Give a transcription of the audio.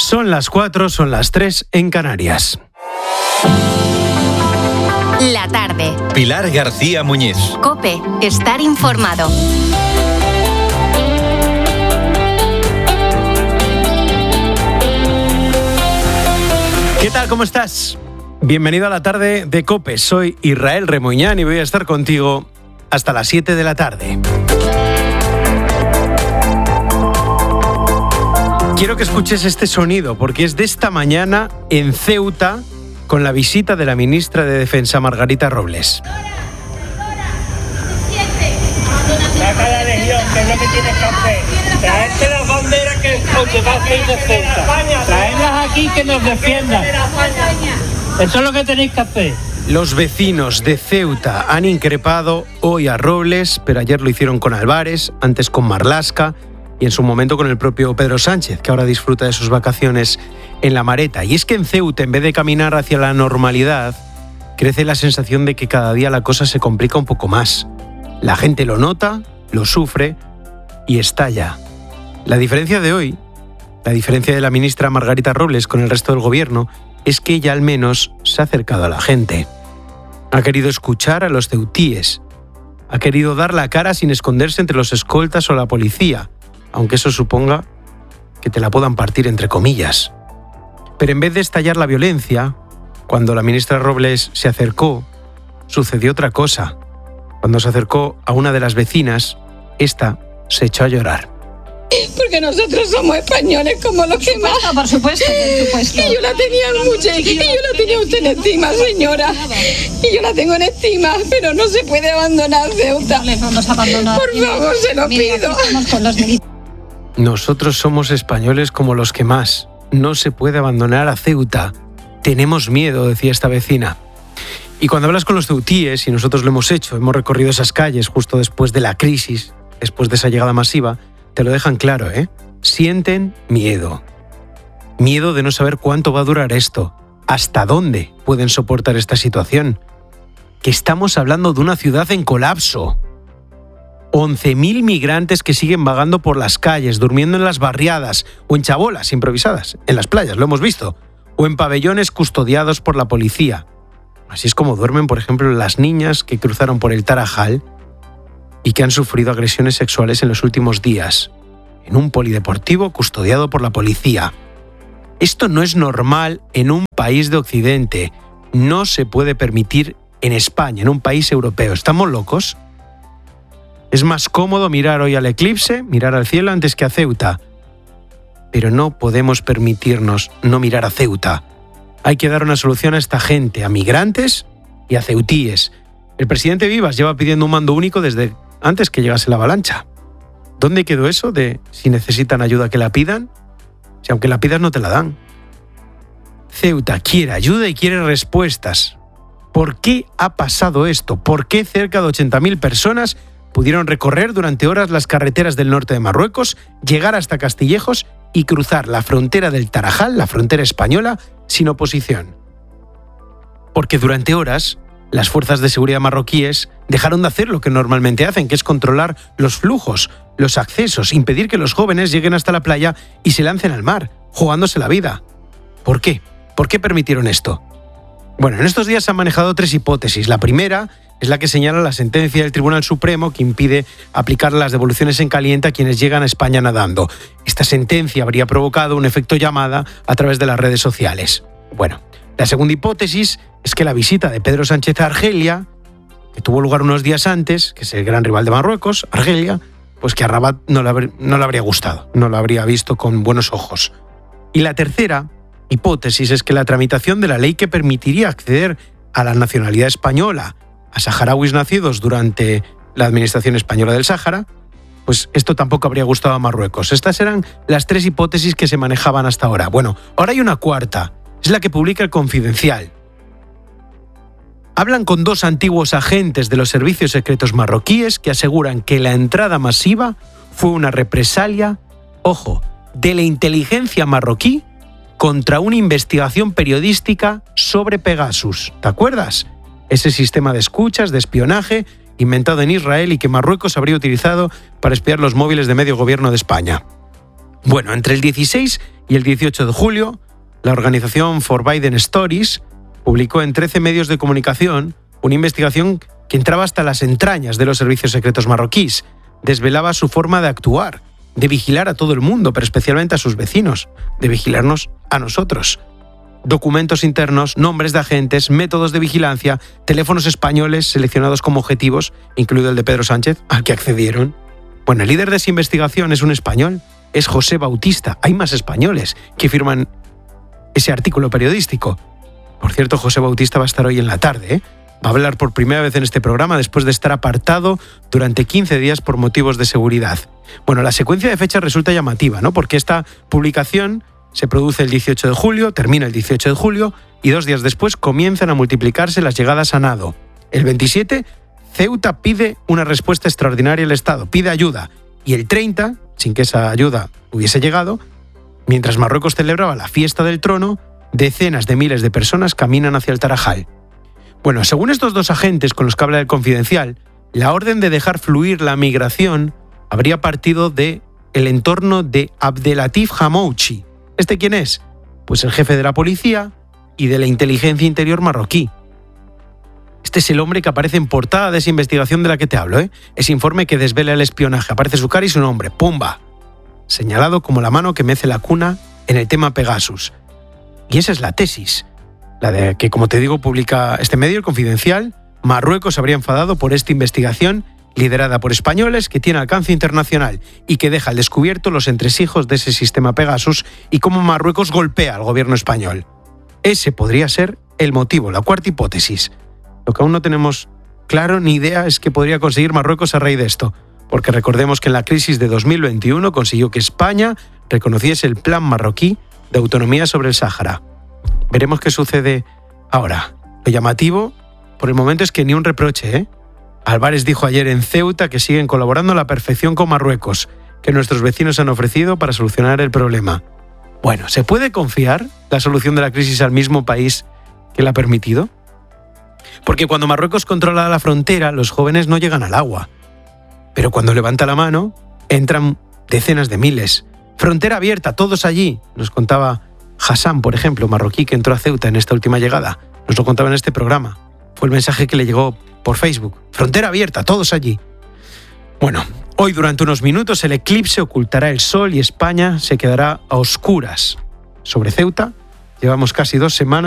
Son las 4, son las 3 en Canarias. La tarde. Pilar García Muñiz. COPE. Estar informado. ¿Qué tal? ¿Cómo estás? Bienvenido a la tarde de COPE. Soy Israel Remoñán y voy a estar contigo hasta las 7 de la tarde. Quiero que escuches este sonido porque es de esta mañana en Ceuta con la visita de la ministra de Defensa Margarita Robles. Saca la legión, que es lo que tienes que hacer. Traerte las banderas que os va a hacer de Ceuta. Traedlas aquí que nos defiendan. Eso es lo que tenéis que hacer. Los vecinos de Ceuta han increpado hoy a Robles, pero ayer lo hicieron con Álvarez, antes con Marlaska y en su momento con el propio Pedro Sánchez, que ahora disfruta de sus vacaciones en La Mareta. Y es que en Ceuta, en vez de caminar hacia la normalidad, crece la sensación de que cada día la cosa se complica un poco más. La gente lo nota, lo sufre y estalla. La diferencia de hoy, la diferencia de la ministra Margarita Robles con el resto del gobierno, es que ella al menos se ha acercado a la gente. Ha querido escuchar a los ceutíes. Ha querido dar la cara sin esconderse entre los escoltas o la policía, aunque eso suponga que te la puedan partir entre comillas. Pero en vez de estallar la violencia, cuando la ministra Robles se acercó, sucedió otra cosa. Cuando se acercó a una de las vecinas, esta se echó a llorar. Porque nosotros somos españoles como los que más. Por supuesto. Y yo la tenía mucho, y yo la tenía usted en estima, señora. Y yo la tengo en estima, pero no se puede abandonar Ceuta. No les vamos a abandonar. Por favor, se lo pido. Nosotros somos españoles como los que más. No se puede abandonar a Ceuta. Tenemos miedo, decía esta vecina. Y cuando hablas con los ceutíes, y nosotros lo hemos hecho, hemos recorrido esas calles justo después de la crisis, después de esa llegada masiva, te lo dejan claro, ¿eh? Sienten miedo. Miedo de no saber cuánto va a durar esto, hasta dónde pueden soportar esta situación. Que estamos hablando de una ciudad en colapso. 11.000 migrantes que siguen vagando por las calles, durmiendo en las barriadas o en chabolas improvisadas, en las playas, lo hemos visto, o en pabellones custodiados por la policía. Así es como duermen, por ejemplo, las niñas que cruzaron por el Tarajal y que han sufrido agresiones sexuales en los últimos días, en un polideportivo custodiado por la policía. Esto no es normal en un país de Occidente. No se puede permitir en España, en un país europeo. ¿Estamos locos? Es más cómodo mirar hoy al eclipse, mirar al cielo antes que a Ceuta. Pero no podemos permitirnos no mirar a Ceuta. Hay que dar una solución a esta gente, a migrantes y a ceutíes. El presidente Vivas lleva pidiendo un mando único desde antes que llegase la avalancha. ¿Dónde quedó eso de si necesitan ayuda que la pidan? Si aunque la pidas no te la dan. Ceuta quiere ayuda y quiere respuestas. ¿Por qué ha pasado esto? ¿Por qué cerca de 80.000 personas pudieron recorrer durante horas las carreteras del norte de Marruecos, llegar hasta Castillejos y cruzar la frontera del Tarajal, la frontera española, sin oposición? Porque durante horas las fuerzas de seguridad marroquíes dejaron de hacer lo que normalmente hacen, que es controlar los flujos, los accesos, impedir que los jóvenes lleguen hasta la playa y se lancen al mar, jugándose la vida. ¿Por qué? ¿Por qué permitieron esto? Bueno, en estos días se han manejado 3 hipótesis. La primera es la que señala la sentencia del Tribunal Supremo que impide aplicar las devoluciones en caliente a quienes llegan a España nadando. Esta sentencia habría provocado un efecto llamada a través de las redes sociales. Bueno, la segunda hipótesis es que la visita de Pedro Sánchez a Argelia, que tuvo lugar unos días antes, que es el gran rival de Marruecos, Argelia, pues que a Rabat no le habría gustado, no lo habría visto con buenos ojos. Y la tercera hipótesis es que la tramitación de la ley que permitiría acceder a la nacionalidad española a saharauis nacidos durante la administración española del Sáhara, pues esto tampoco habría gustado a Marruecos. Estas eran las 3 hipótesis que se manejaban hasta ahora. Bueno, ahora hay una cuarta, es la que publica El Confidencial. Hablan con 2 antiguos agentes de los servicios secretos marroquíes que aseguran que la entrada masiva fue una represalia, ojo, de la inteligencia marroquí contra una investigación periodística sobre Pegasus. ¿Te acuerdas? Ese sistema de escuchas, de espionaje, inventado en Israel y que Marruecos habría utilizado para espiar los móviles de medio gobierno de España. Bueno, entre el 16 Y el 18 de julio, la organización For Biden Stories publicó en 13 medios de comunicación una investigación que entraba hasta las entrañas de los servicios secretos marroquíes. Desvelaba su forma de actuar, de vigilar a todo el mundo, pero especialmente a sus vecinos, de vigilarnos a nosotros. Documentos internos, nombres de agentes, métodos de vigilancia, teléfonos españoles seleccionados como objetivos, incluido el de Pedro Sánchez, al que accedieron. Bueno, el líder de esa investigación es un español, es José Bautista. Hay más españoles que firman ese artículo periodístico. Por cierto, José Bautista va a estar hoy en la tarde, ¿eh? Va a hablar por primera vez en este programa después de estar apartado durante 15 días por motivos de seguridad. Bueno, la secuencia de fechas resulta llamativa, ¿no? Porque esta publicación se produce el 18 de julio, termina el 18 de julio y 2 días después comienzan a multiplicarse las llegadas a nado. El 27, Ceuta pide una respuesta extraordinaria al Estado, pide ayuda. Y el 30, sin que esa ayuda hubiese llegado, mientras Marruecos celebraba la fiesta del trono, decenas de miles de personas caminan hacia el Tarajal. Bueno, según estos dos agentes con los que habla el Confidencial, la orden de dejar fluir la migración habría partido de el entorno de Abdelatif Hamouchi. ¿Este quién es? Pues el jefe de la policía y de la inteligencia interior marroquí. Este es el hombre que aparece en portada de esa investigación de la que te hablo, ¿eh? Ese informe que desvela el espionaje. Aparece su cara y su nombre. ¡Pumba! Señalado como la mano que mece la cuna en el tema Pegasus. Y esa es la tesis. La de que, como te digo, publica este medio, el Confidencial. Marruecos habría enfadado por esta investigación liderada por españoles que tiene alcance internacional y que deja al descubierto los entresijos de ese sistema Pegasus y cómo Marruecos golpea al gobierno español. Ese podría ser el motivo, la cuarta hipótesis. Lo que aún no tenemos claro ni idea es qué podría conseguir Marruecos a raíz de esto, porque recordemos que en la crisis de 2021 consiguió que España reconociese el plan marroquí de autonomía sobre el Sáhara. Veremos qué sucede ahora. Lo llamativo, por el momento, es que ni un reproche, ¿eh? Álvarez dijo ayer en Ceuta que siguen colaborando a la perfección con Marruecos, que nuestros vecinos han ofrecido para solucionar el problema. Bueno, ¿se puede confiar la solución de la crisis al mismo país que la ha permitido? Porque cuando Marruecos controla la frontera, los jóvenes no llegan al agua. Pero cuando levanta la mano, entran decenas de miles. Frontera abierta, todos allí, nos contaba Hassan, por ejemplo, marroquí que entró a Ceuta en esta última llegada. Nos lo contaba en este programa. Fue el mensaje que le llegó por Facebook. Frontera abierta, todos allí. Bueno, hoy durante unos minutos el eclipse ocultará el sol y España se quedará a oscuras. Sobre Ceuta llevamos casi 2 semanas